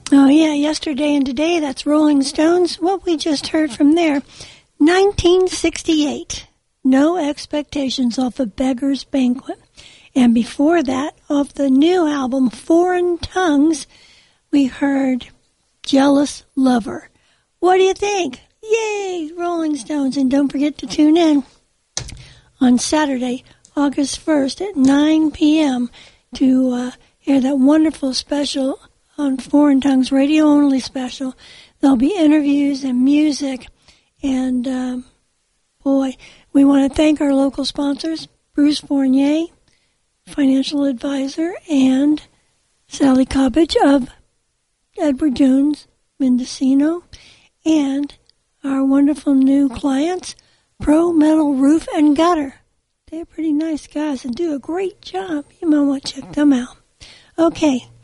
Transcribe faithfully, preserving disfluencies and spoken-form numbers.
Oh, yeah, yesterday and today, that's Rolling Stones. What we just heard from there, nineteen sixty-eight, No Expectations off of Beggar's Banquet. And before that, off the new album, Foreign Tongues, we heard Jealous Lover. What do you think? Yay, Rolling Stones. And don't forget to tune in on Saturday, August first at nine p.m. to uh, hear that wonderful special on Foreign Tongues, radio-only special. There'll be interviews and music. And, um, boy, we want to thank our local sponsors, Bruce Fournier, financial advisor, and Sally Cobbage of Edward Jones, Mendocino, and our wonderful new clients, Pro Metal Roof and Gutter. They're pretty nice guys and do a great job. You might want to check them out. Okay.